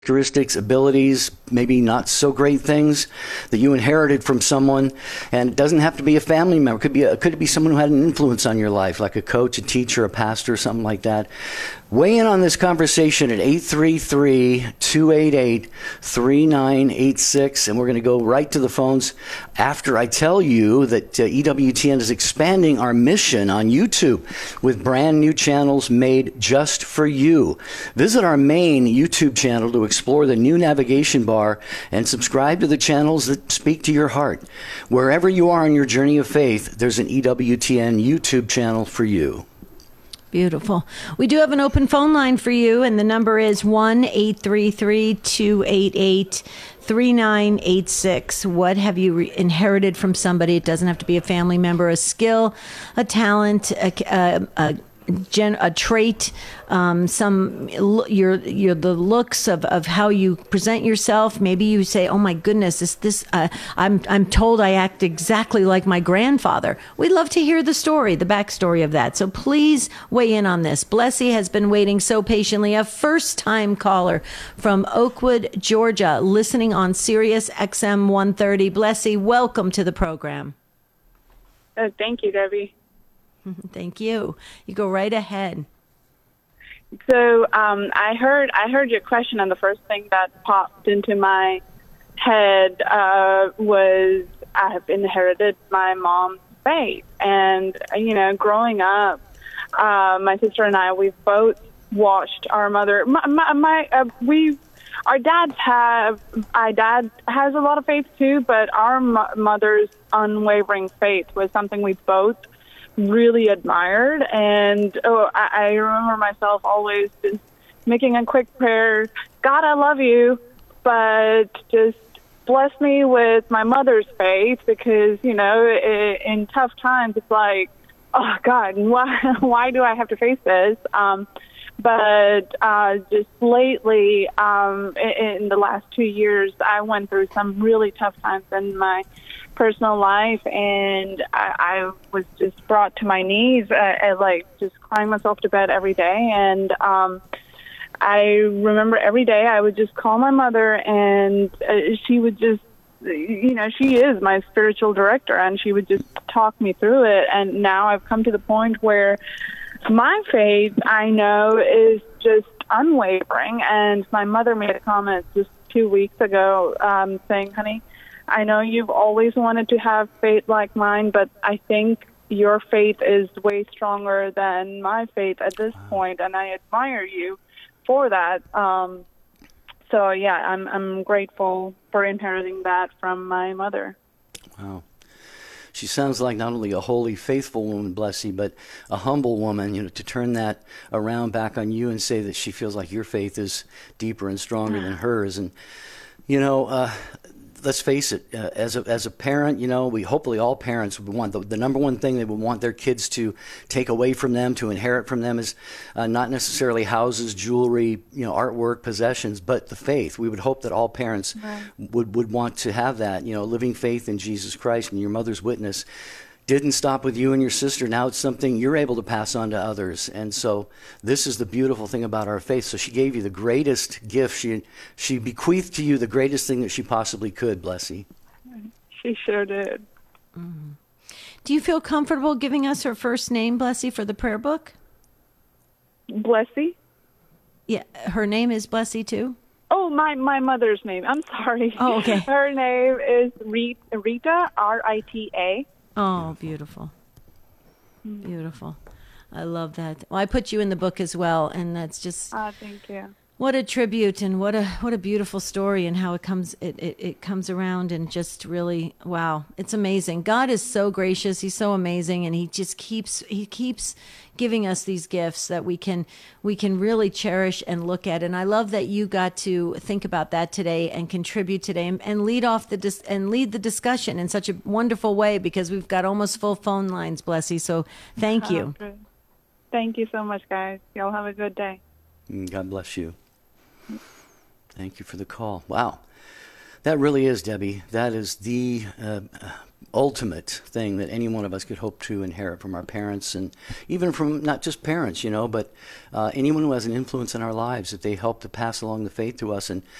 characteristics, abilities, maybe not so great things that you inherited from someone. And it doesn't have to be a family member. Could be someone who had an influence on your life, like a coach, a teacher, a pastor, something like that. Weigh in on this conversation at 833-288-3986, and we're going to go right to the phones after I tell you that EWTN is expanding our mission on YouTube with brand new channels made just for you. Visit our main YouTube channel to explore the new navigation bar and subscribe to the channels that speak to your heart. Wherever you are on your journey of faith, there's an EWTN YouTube channel for you. Beautiful. We do have an open phone line for you, and the number is 1-833-288-3986. What have you inherited from somebody? It doesn't have to be a family member, a skill, a talent, a trait, the looks of how you present yourself. Maybe you say, "Oh my goodness, I'm told I act exactly like my grandfather." We'd love to hear the story, the backstory of that. So please weigh in on this. Blessy has been waiting so patiently. A first-time caller from Oakwood, Georgia, listening on Sirius XM 130. Blessy, welcome to the program. Thank you, Debbie. Thank you. You go right ahead. So I heard your question, and the first thing that popped into my head was I have inherited my mom's faith. And, growing up, my sister and I, we've both watched our mother. Our dad has a lot of faith too, but our mother's unwavering faith was something we both really admired. And I remember myself always just making a quick prayer, God, I love you, but just bless me with my mother's faith, because in tough times it's like, oh God, why do I have to face this? But just lately, in the last 2 years, I went through some really tough times in my personal life, and I was just brought to my knees, just crying myself to bed every day. And I remember every day I would just call my mother, and she would just, she is my spiritual director, and she would just talk me through it. And now I've come to the point where my faith, I know, is just unwavering. And my mother made a comment just 2 weeks ago saying, honey, I know you've always wanted to have faith like mine, but I think your faith is way stronger than my faith at this point, and I admire you for that. So yeah, I'm grateful for inheriting that from my mother. Wow. She sounds like not only a holy, faithful woman, Blessy, but a humble woman, to turn that around back on you and say that she feels like your faith is deeper and stronger than hers. And, let's face it, as a parent, we hopefully all parents would want the number one thing they would want their kids to take away from them, to inherit from them, is not necessarily houses, jewelry, artwork, possessions, but the faith. We would hope that all parents would want to have that, living faith in Jesus Christ. And your mother's witness didn't stop with you and your sister. Now it's something you're able to pass on to others. And so this is the beautiful thing about our faith. So she gave you the greatest gift. She bequeathed to you the greatest thing that she possibly could, Blessy. She sure did. Mm-hmm. Do you feel comfortable giving us her first name, Blessy, for the prayer book? Blessy? Yeah, her name is Blessy too? Oh, my mother's name. I'm sorry. Oh, okay. Her name is Rita, R-I-T-A. Oh, beautiful. Beautiful. I love that. Well, I put you in the book as well, and that's just thank you. What a tribute, and what a beautiful story, and how it comes around, and just really, wow, it's amazing. God is so gracious. He's so amazing, and he keeps giving us these gifts that we can really cherish and look at. And I love that you got to think about that today and contribute today, and lead the discussion in such a wonderful way, because we've got almost full phone lines, Blessy. So thank you. Good. Thank you so much, guys. Y'all have a good day. God bless you. Thank you for the call. Wow. That really is, Debbie. That is the ultimate thing that any one of us could hope to inherit from our parents, and even from not just parents, but anyone who has an influence in our lives, if they help to pass along the faith to us. And